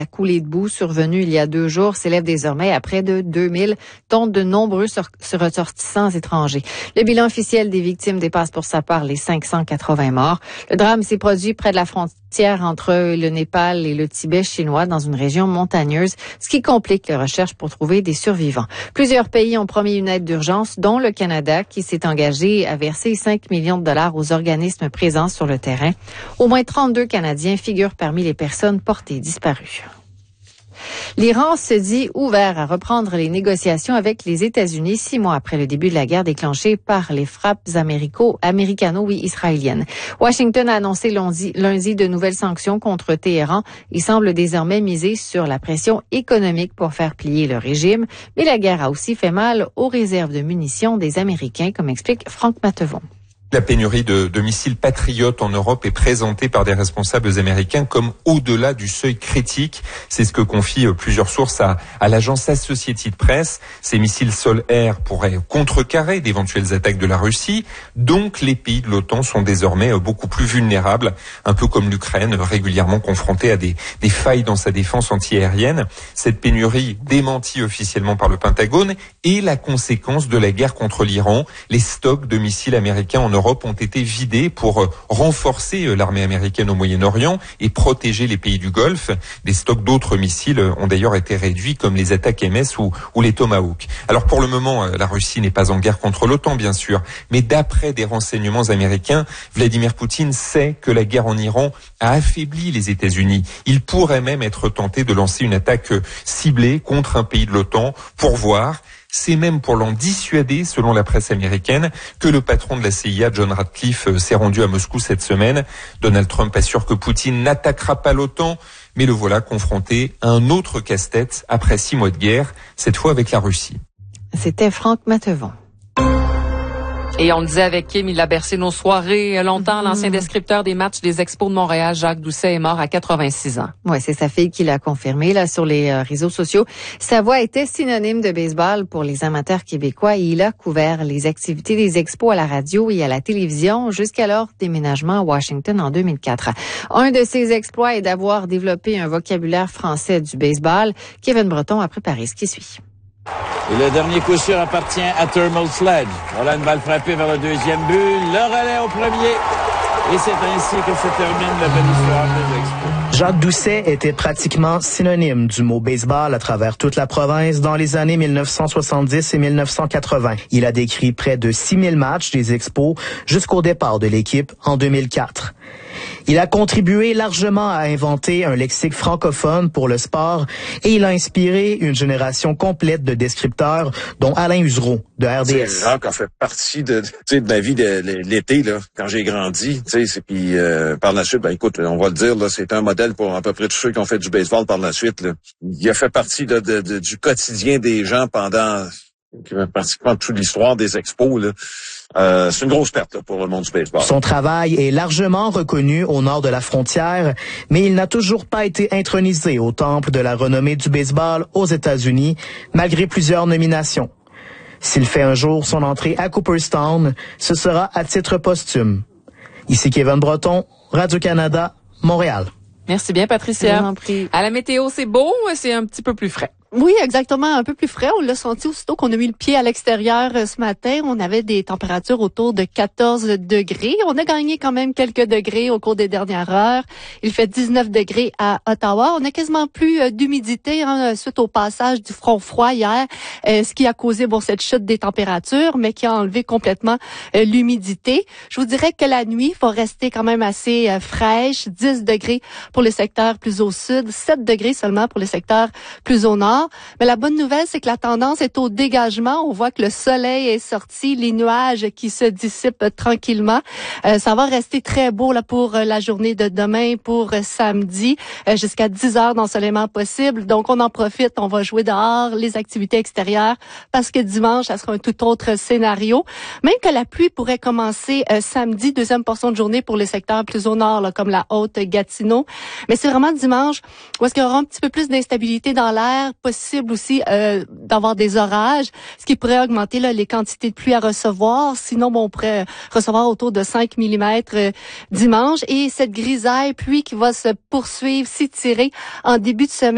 La coulée de boue survenue il y a 2 jours s'élève désormais à près de 2000, dont de nombreux ressortissants étrangers. Le bilan officiel des victimes dépasse pour sa part les 580 morts. Le drame s'est produit près de la frontière entre le Népal et le Tibet chinois dans une région montagneuse, ce qui complique les recherches pour trouver des survivants. Plusieurs pays ont promis une aide d'urgence, dont le Canada, qui s'est engagé à verser 5 millions de dollars aux organismes présents sur le terrain. Au moins 32 Canadiens figurent parmi les personnes portées disparues. L'Iran se dit ouvert à reprendre les négociations avec les États-Unis 6 mois après le début de la guerre déclenchée par les frappes américano-israéliennes. Washington a annoncé lundi de nouvelles sanctions contre Téhéran et semble désormais miser sur la pression économique pour faire plier le régime. Mais la guerre a aussi fait mal aux réserves de munitions des Américains, comme explique Franck Mattevon. La pénurie de missiles patriotes en Europe est présentée par des responsables américains comme au-delà du seuil critique. C'est ce que confient plusieurs sources à l'agence Associated Press. Ces missiles sol-air pourraient contrecarrer d'éventuelles attaques de la Russie. Donc les pays de l'OTAN sont désormais beaucoup plus vulnérables, un peu comme l'Ukraine, régulièrement confrontée à des failles dans sa défense antiaérienne. Cette pénurie, démentie officiellement par le Pentagone, est la conséquence de la guerre contre l'Iran. Les stocks de missiles américains en Europe ont été vidés pour renforcer l'armée américaine au Moyen-Orient et protéger les pays du Golfe. Des stocks d'autres missiles ont d'ailleurs été réduits, comme les attaques MS ou les Tomahawk. Alors pour le moment, la Russie n'est pas en guerre contre l'OTAN, bien sûr, mais d'après des renseignements américains, Vladimir Poutine sait que la guerre en Iran a affaibli les États-Unis. Il pourrait même être tenté de lancer une attaque ciblée contre un pays de l'OTAN pour voir. C'est même pour l'en dissuader, selon la presse américaine, que le patron de la CIA, John Ratcliffe, s'est rendu à Moscou cette semaine. Donald Trump assure que Poutine n'attaquera pas l'OTAN, mais le voilà confronté à un autre casse-tête après 6 mois de guerre, cette fois avec la Russie. C'était Franck Mattevon. Et on le disait avec Kim, il a bercé nos soirées longtemps. L'ancien descripteur des matchs des Expos de Montréal, Jacques Doucet, est mort à 86 ans. Oui, c'est sa fille qui l'a confirmé là sur les réseaux sociaux. Sa voix était synonyme de baseball pour les amateurs québécois et il a couvert les activités des Expos à la radio et à la télévision jusqu'à leur déménagement à Washington en 2004. Un de ses exploits est d'avoir développé un vocabulaire français du baseball. Kevin Breton a préparé ce qui suit. Et le dernier coup sûr appartient à Thermal Sledge. Voilà une balle frappée vers le deuxième but. Le relais au premier. Et c'est ainsi que se termine la belle histoire des Expos. Jacques Doucet était pratiquement synonyme du mot baseball à travers toute la province dans les années 1970 et 1980. Il a décrit près de 6000 matchs des Expos jusqu'au départ de l'équipe en 2004. Il a contribué largement à inventer un lexique francophone pour le sport et il a inspiré une génération complète de descripteurs, dont Alain Usereau de RDS. Jacques a fait partie de ma vie de l'été là, quand j'ai grandi. Puis par la suite, écoute, on va le dire, là, c'est un modèle pour à peu près tous ceux qui ont fait du baseball par la suite. Là. Il a fait partie du quotidien des gens pendant pratiquement toute l'histoire des Expos. Là. C'est une grosse perte là, pour le monde du baseball. Son travail est largement reconnu au nord de la frontière, mais il n'a toujours pas été intronisé au temple de la renommée du baseball aux États-Unis, malgré plusieurs nominations. S'il fait un jour son entrée à Cooperstown, ce sera à titre posthume. Ici Kevin Breton, Radio-Canada, Montréal. Merci bien, Patricia. À la météo, c'est beau, c'est un petit peu plus frais. Oui, exactement, un peu plus frais. On l'a senti aussitôt qu'on a mis le pied à l'extérieur ce matin. On avait des températures autour de 14 degrés. On a gagné quand même quelques degrés au cours des dernières heures. Il fait 19 degrés à Ottawa. On a quasiment plus d'humidité suite au passage du front froid hier, ce qui a causé cette chute des températures, mais qui a enlevé complètement l'humidité. Je vous dirais que la nuit va rester quand même assez fraîche, 10 degrés pour le secteur plus au sud, 7 degrés seulement pour le secteur plus au nord. Mais la bonne nouvelle, c'est que la tendance est au dégagement. On voit que le soleil est sorti, les nuages qui se dissipent tranquillement. Ça va rester très beau là pour la journée de demain, pour samedi, jusqu'à 10 heures d'ensoleillement possible. Donc, on en profite, on va jouer dehors, les activités extérieures, parce que dimanche, ça sera un tout autre scénario. Même que la pluie pourrait commencer samedi, deuxième portion de journée pour les secteurs plus au nord, là, comme la Haute-Gatineau. Mais c'est vraiment dimanche où est-ce qu'il y aura un petit peu plus d'instabilité dans l'air, possible aussi d'avoir des orages, ce qui pourrait augmenter là, les quantités de pluie à recevoir. Sinon, on pourrait recevoir autour de 5 mm dimanche. Et cette grisaille, pluie qui va se poursuivre, s'étirer en début de semaine.